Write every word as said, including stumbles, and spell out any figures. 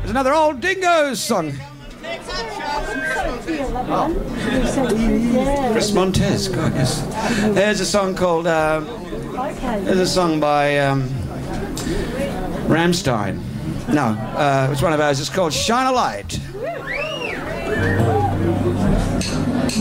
There's another old Dingoes song. Oh. Chris Montez, God, yes. There's a song called, uh, there's a song by um, Rammstein. No, uh, it's one of ours. It's called Shine a Light.